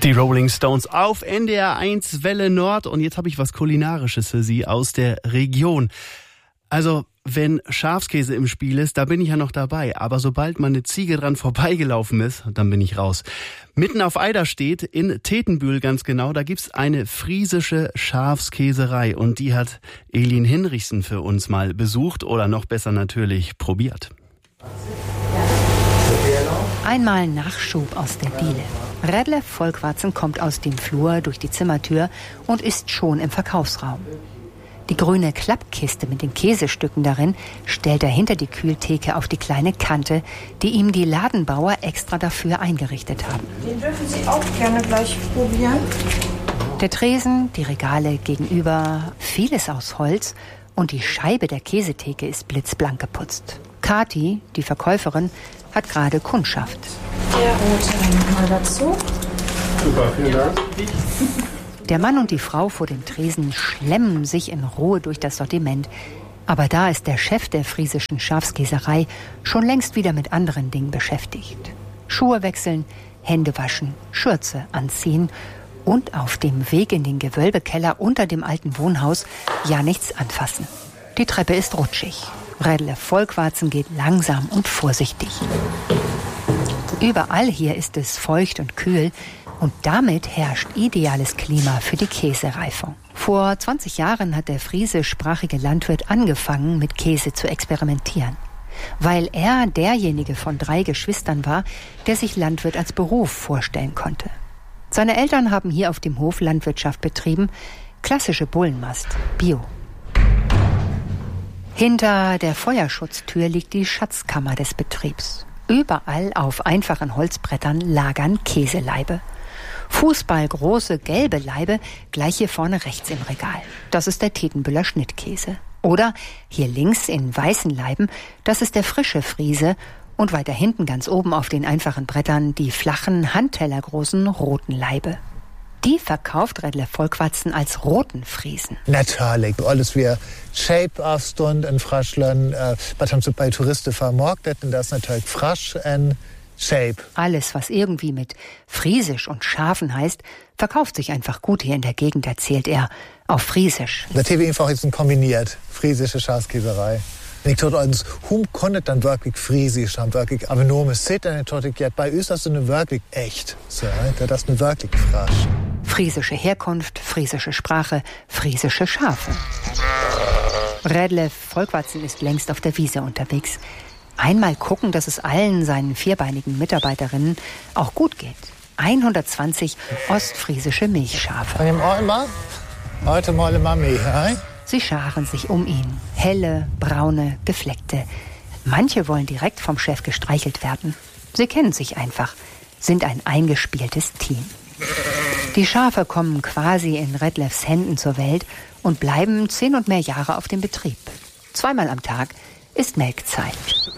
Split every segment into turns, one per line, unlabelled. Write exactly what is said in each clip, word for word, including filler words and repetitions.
Die Rolling Stones auf N D R eins Welle Nord. Und jetzt habe ich was Kulinarisches für Sie aus der Region. Also, wenn Schafskäse im Spiel ist, da bin ich ja noch dabei. Aber sobald mal eine Ziege dran vorbeigelaufen ist, dann bin ich raus. Mitten auf Eiderstedt, in Tetenbühl ganz genau, da gibt's eine friesische Schafskäserei. Und die hat Elin Hinrichsen für uns mal besucht oder noch besser natürlich probiert.
Einmal Nachschub aus der Diele. Redlef Volkwarzen kommt aus dem Flur durch die Zimmertür und ist schon im Verkaufsraum. Die grüne Klappkiste mit den Käsestücken darin stellt er hinter die Kühltheke auf die kleine Kante, die ihm die Ladenbauer extra dafür eingerichtet haben.
Den dürfen Sie auch gerne gleich probieren.
Der Tresen, die Regale gegenüber, vieles aus Holz und die Scheibe der Käsetheke ist blitzblank geputzt. Kathi, die Verkäuferin, hat gerade Kundschaft.
Der rote nochmal dazu.
Super, vielen Dank.
Der Mann und die Frau vor dem Tresen schlemmen sich in Ruhe durch das Sortiment. Aber da ist der Chef der friesischen Schafskäserei schon längst wieder mit anderen Dingen beschäftigt. Schuhe wechseln, Hände waschen, Schürze anziehen und auf dem Weg in den Gewölbekeller unter dem alten Wohnhaus ja nichts anfassen. Die Treppe ist rutschig. Redlef Volkwarzen geht langsam und vorsichtig. Überall hier ist es feucht und kühl und damit herrscht ideales Klima für die Käsereifung. Vor zwanzig Jahren hat der friesischsprachige Landwirt angefangen, mit Käse zu experimentieren. Weil er derjenige von drei Geschwistern war, der sich Landwirt als Beruf vorstellen konnte. Seine Eltern haben hier auf dem Hof Landwirtschaft betrieben, klassische Bullenmast, Bio. Hinter der Feuerschutztür liegt die Schatzkammer des Betriebs. Überall auf einfachen Holzbrettern lagern Käseleibe. Fußballgroße gelbe Laibe, gleich hier vorne rechts im Regal. Das ist der Tetenbüller Schnittkäse. Oder hier links in weißen Laiben, das ist der frische Friese. Und weiter hinten ganz oben auf den einfachen Brettern die flachen, handtellergroßen roten Laibe. Die verkauft Redlef Volkwarzen als roten Friesen.
Natürlich. Alles wie Shape afstund in Fraschland, äh, was haben sie bei Touristen vermarktet, und das ist natürlich Frasch und Shape.
Alles, was irgendwie mit Friesisch und Schafen heißt, verkauft sich einfach gut hier in der Gegend, erzählt er, auf Friesisch.
Das haben wir einfach jetzt kombiniert, friesische Schafskäserei. Und ich dachte, uns, hum konnte dann wirklich friesisch haben, wirklich abnormes Sitten, bei uns das ist eine wirklich echt. So, das ist eine wirklich Frasch.
Friesische Herkunft, friesische Sprache, friesische Schafe. Redlef Volkwarzen ist längst auf der Wiese unterwegs. Einmal gucken, dass es allen seinen vierbeinigen Mitarbeiterinnen auch gut geht. hundertzwanzig ostfriesische Milchschafe.
Von dem Einmal, heute mal immer mehr, hein?
Sie scharen sich um ihn. Helle, braune, gefleckte. Manche wollen direkt vom Chef gestreichelt werden. Sie kennen sich einfach, sind ein eingespieltes Team. Die Schafe kommen quasi in Redlefs Händen zur Welt und bleiben zehn und mehr Jahre auf dem Betrieb. Zweimal am Tag ist Melkzeit.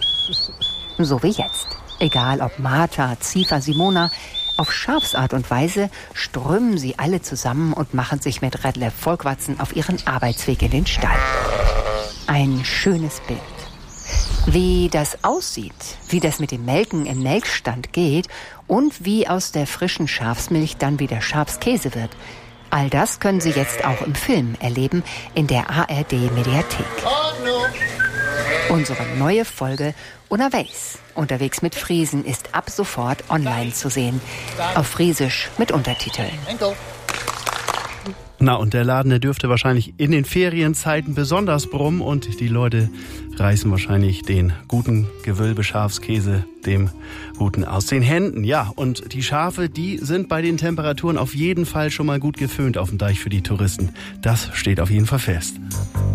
So wie jetzt. Egal ob Martha, Ziefer, Simona, auf Schafsart und Weise strömen sie alle zusammen und machen sich mit Redlef Volkwarzen auf ihren Arbeitsweg in den Stall. Ein schönes Bild. Wie das aussieht, wie das mit dem Melken im Melkstand geht und wie aus der frischen Schafsmilch dann wieder Schafskäse wird. All das können Sie jetzt auch im Film erleben in der A R D-Mediathek. Unsere neue Folge Unterwegs, unterwegs mit Friesen, ist ab sofort online zu sehen. Auf Friesisch mit Untertiteln.
Na, und der Laden, der dürfte wahrscheinlich in den Ferienzeiten besonders brummen und die Leute reißen wahrscheinlich den guten Gewölbe-Schafskäse dem guten aus den Händen. Ja, und die Schafe, die sind bei den Temperaturen auf jeden Fall schon mal gut geföhnt auf dem Deich für die Touristen. Das steht auf jeden Fall fest.